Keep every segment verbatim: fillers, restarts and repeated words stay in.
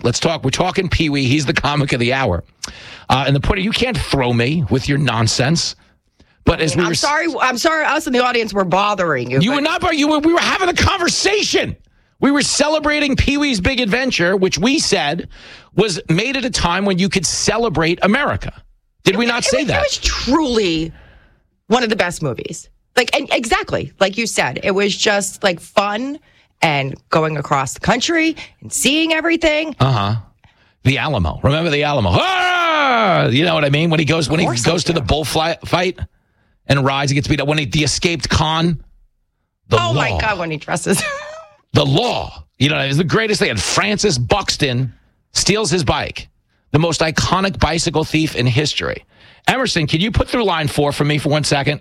Let's talk. We're talking Pee Wee. He's the comic of the hour. Uh, and the point, you can't throw me with your nonsense. But as we I'm were, sorry. I'm sorry. Us in the audience were bothering you. You but- were not. You were. We were having a conversation. We were celebrating Pee Wee's Big Adventure, which we said was made at a time when you could celebrate America. Did we not say it, that? It was truly one of the best movies. Like, and exactly, like you said, it was just like fun and going across the country and seeing everything. Uh-huh. The Alamo. Remember the Alamo? Ah! You know what I mean? When he goes when he goes to the bullfight fight and rides, he gets beat up. When he, the escaped con. The oh, law. my God, when he dresses. The law. You know, it's the greatest thing. And Francis Buxton steals his bike. The most iconic bicycle thief in history. Emerson, can you put through line four for me for one second?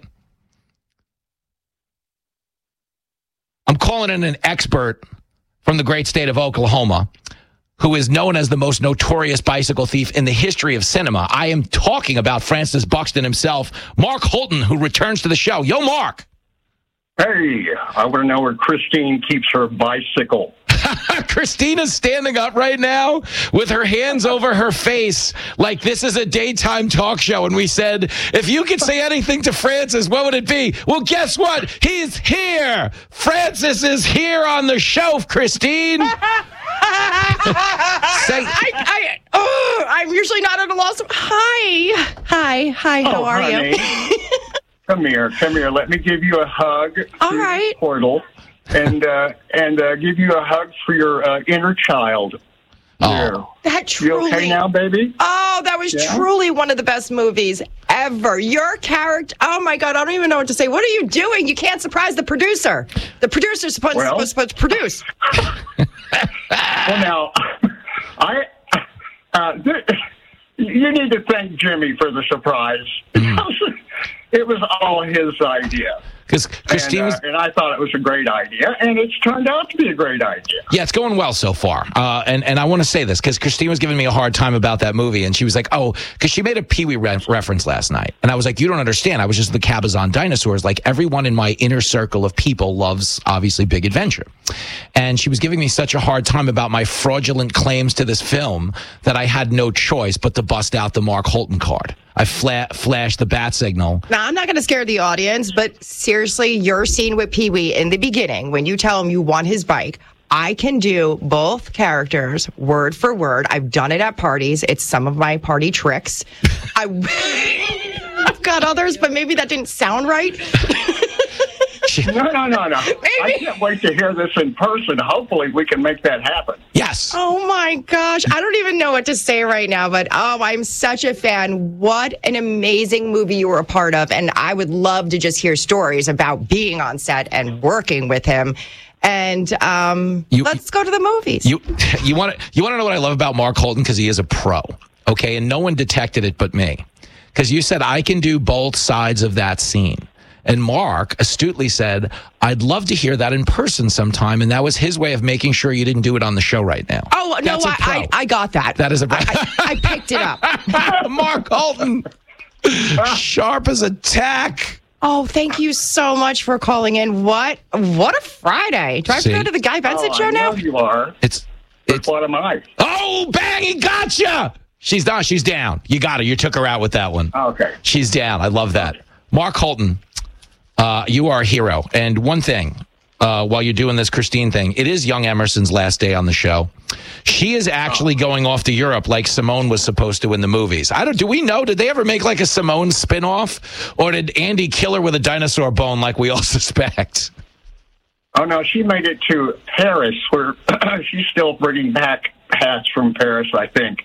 I'm calling in an expert from the great state of Oklahoma who is known as the most notorious bicycle thief in the history of cinema. I am talking about Francis Buxton himself, Mark Holton, who returns to the show. Yo, Mark. Hey, I want to know where Christine keeps her bicycle. Christina's standing up right now with her hands over her face like this is a daytime talk show. And we said, if you could say anything to Francis, what would it be? Well, guess what? He's here. Francis is here on the show, Christine. Say- I, I, oh, I'm usually not at a loss. Of, hi. Hi. Hi. How oh, are honey. you? Come here. Come here. Let me give you a hug. All through right. the portal. And uh, and uh, give you a hug for your uh, inner child. Oh. That truly. You okay now, baby? Oh, that was Yeah? truly one of the best movies ever. Your character. Oh my God, I don't even know what to say. What are you doing? You can't surprise the producer. The producer's supposed, Well. supposed to produce. Well, now, I uh, th- you need to thank Jimmy for the surprise. It was all his idea. Because Christine and, was... uh, and I thought it was a great idea, and it's turned out to be a great idea. Yeah, it's going well so far. Uh, and, and I want to say this because Christine was giving me a hard time about that movie. And she was like, oh, because she made a Pee Wee re- reference last night. And I was like, you don't understand. I was just the Cabazon dinosaurs. Like everyone in my inner circle of people loves, obviously, Big Adventure. And she was giving me such a hard time about my fraudulent claims to this film that I had no choice but to bust out the Mark Holton card. I fla- flashed the bat signal. Now, I'm not going to scare the audience, but seriously, your scene with Pee Wee in the beginning, when you tell him you want his bike, I can do both characters word for word. I've done it at parties. It's some of my party tricks. I, I've got others, but maybe that didn't sound right. No, no, no, no. I can't wait to hear this in person. Hopefully we can make that happen. Yes. Oh, my gosh. I don't even know what to say right now, but oh, I'm such a fan. What an amazing movie you were a part of. And I would love to just hear stories about being on set and working with him. And um, You- let's go to the movies. You you want to you want to know what I love about Mark Holton because he is a pro, okay, and no one detected it but me, because you said I can do both sides of that scene, and Mark astutely said I'd love to hear that in person sometime, and that was his way of making sure you didn't do it on the show right now. Oh, no, That's a pro. I, I, I got that. That is a pro. I, I picked it up. Mark Holton, sharp as a tack. Oh, thank you so much for calling in. What what a Friday. Do I have to See? go to the Guy Benson oh, show I now? know you are. It's But it's what am I? oh bang, he gotcha. She's done. She's down. You got her. You took her out with that one. Okay. She's down. I love that. Mark Holton, uh, you are a hero. And one thing, uh, while you're doing this Christine thing, it is young Emerson's last day on the show. She is actually going off to Europe like Simone was supposed to in the movies. I don't. Do we know? Did they ever make like a Simone spinoff, or did Andy kill her with a dinosaur bone like we all suspect? Oh, no, she made it to Paris, where she's still bringing back hats from Paris, I think.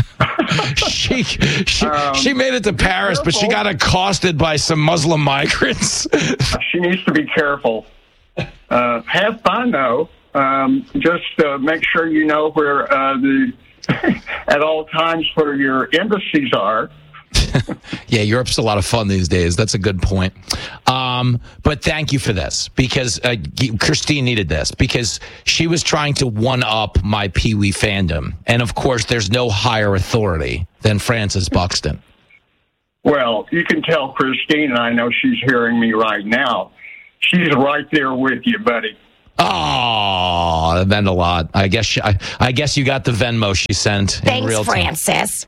she she, Um, she made it to Paris, but she got accosted by some Muslim migrants. She needs to be careful. Uh, have fun, though. Um, just uh, make sure you know where uh, the at all times where your embassies are. Yeah, Europe's a lot of fun these days. That's a good point. Um, but thank you for this, because uh, Christine needed this, because she was trying to one-up my Pee Wee fandom. And, of course, there's no higher authority than Francis Buxton. Well, you can tell Christine, and I know she's hearing me right now. She's right there with you, buddy. Oh, that meant a lot. I guess she, I, I guess you got the Venmo she sent. Thanks, in real time. Francis.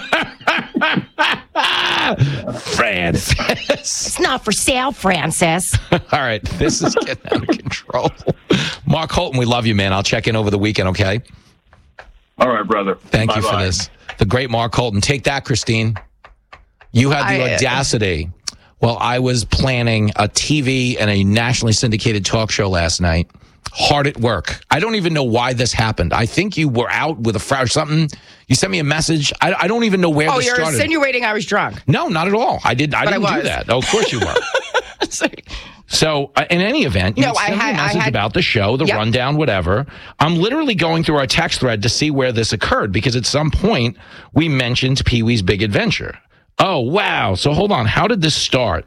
Francis. It's not for sale, Francis. All right, this is getting out of control. Mark Holton, we love you, man. I'll check in over the weekend, okay? All right, brother. Thank you for Bye-bye. this. The great Mark Holton. Take that, Christine. You had the I, uh, audacity. Well, I was planning a T V and a nationally syndicated talk show last night. Hard at work. I don't even know why this happened. I think you were out with a friend or something. You sent me a message. I, I don't even know where Oh, this you're started. insinuating I was drunk. No, not at all. I did. I But I didn't do was. that. Oh, of course you were. So, uh, in any event, you No, I sent me had- a I message had- about the show, the Yep. rundown, whatever. I'm literally going through our text thread to see where this occurred because at some point we mentioned Pee-wee's Big Adventure. Oh, wow. So hold on. How did this start?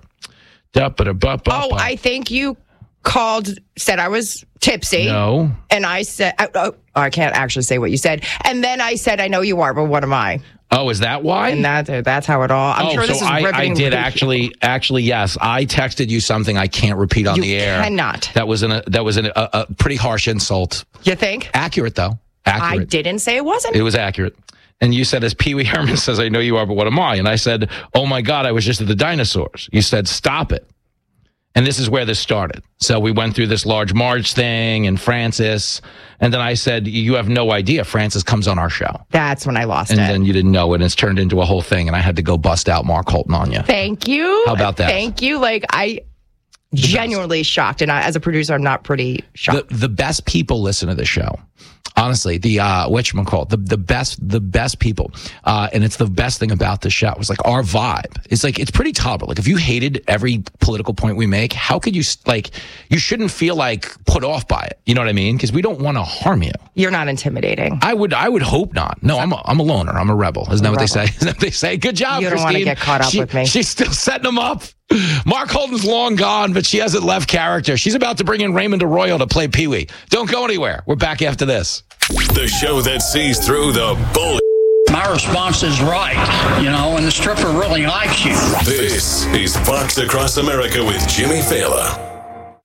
Oh, I think you called, said I was tipsy. No. And I said, oh, oh, I can't actually say what you said. And then I said, I know you are, but what am I? Oh, is that why? And that that's how it all. I'm oh, sure this so is I, I riveting. did actually, actually, yes. I texted you something I can't repeat on You the air. cannot. That was an, that was an, a, a pretty harsh insult. You think? Accurate, though. Accurate. I didn't say it wasn't. It was accurate. And you said, as Pee Wee Herman says, I know you are, but what am I? And I said, oh my God, I was just at the dinosaurs. You said, stop it. And this is where this started. So we went through this Large Marge thing and Francis. And then I said, you have no idea. Francis comes on our show. That's when I lost And it. then you didn't know it. And it's turned into a whole thing. And I had to go bust out Mark Holton on you. Thank you. How about that? Thank you. Like, I genuinely shocked. And I, as a producer, I'm not pretty shocked. The, the best people listen to the show. Honestly, the uh, whatchamacallit, the the best the best people, uh, and it's the best thing about the show. It's like our vibe. It's like it's pretty tolerable. Like if you hated every political point we make, how could you like? You shouldn't feel like put off by it. You know what I mean? Because we don't want to harm you. You're not intimidating. I would I would hope not. No, I'm a, I'm a loner. I'm a rebel. Isn't that what they say? Isn't that what they say? Good job, You don't Christine. wanna get caught up She- with me. She's still setting them up. Mark Holton's long gone, but she hasn't left character. She's about to bring in Raymond Arroyo to play Pee Wee. Don't go anywhere. We're back after this. The show that sees through the bull. My response is right, you know, and the stripper really likes you. This is Fox Across America with Jimmy Fallon.